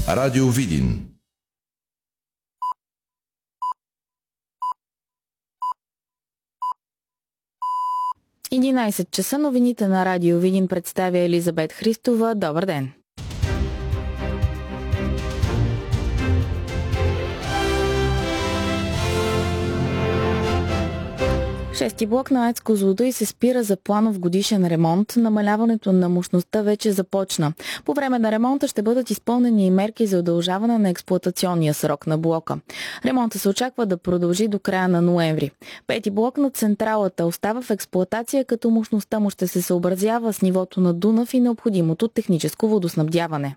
Радио Видин. – 11 часа, новините на Радио Видин представя Елизабет Христова. Добър ден! Шести блок на АЕЦ Козлодуй се спира за планов годишен ремонт. Намаляването на мощността вече започна. По време на ремонта ще бъдат изпълнени и мерки за удължаване на експлоатационния срок на блока. Ремонтът се очаква да продължи до края на ноември. Пети блок на централата остава в експлоатация, като мощността му ще се съобразява с нивото на Дунав и необходимото техническо водоснабдяване.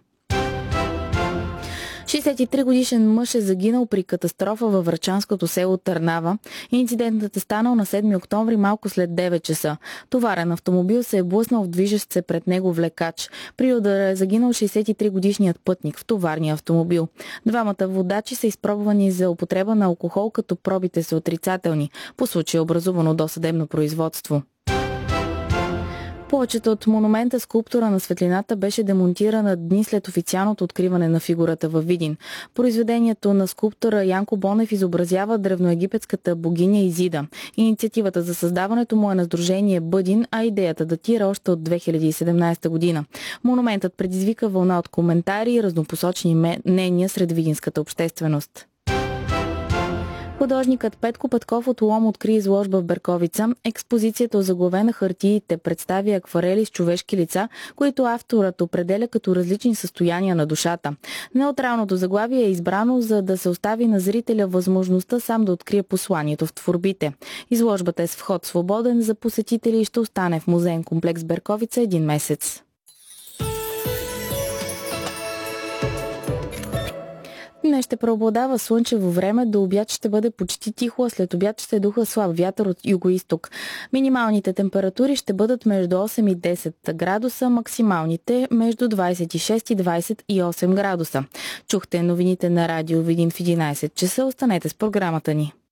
63-годишен мъж е загинал при катастрофа във врачанското село Търнава. Инцидентът е станал на 7 октомври малко след 9 часа. Товарен автомобил се е блъснал в движещ се пред него влекач. При удара е загинал 63-годишният пътник в товарния автомобил. Двамата водачи са изпробвани за употреба на алкохол, като пробите са отрицателни. По случая е образувано досъдебно производство. Повечето от монумента скулптура на светлината беше демонтирана дни след официалното откриване на фигурата във Видин. Произведението на скулптора Янко Бонев изобразява древноегипетската богиня Изида. Инициативата за създаването му е на сдружение Бъдин, а идеята датира още от 2017 година. Монументът предизвика вълна от коментари и разнопосочни мнения сред видинската общественост. Художникът Петко Петков от Лом откри изложба в Берковица. Експозицията, озаглавена хартиите, представя акварели с човешки лица, които авторът определя като различни състояния на душата. Неутралното заглавие е избрано, за да се остави на зрителя възможността сам да открие посланието в творбите. Изложбата е с вход свободен за посетители и ще остане в музеен комплекс Берковица 1 месец. Днес ще преобладава слънчево време, до обяд ще бъде почти тихо, а след обяд ще духа слаб вятър от югоизток. Минималните температури ще бъдат между 8 и 10 градуса, максималните между 26 и 28 градуса. Чухте новините на Радио Видин в 11 часа. Останете с програмата ни.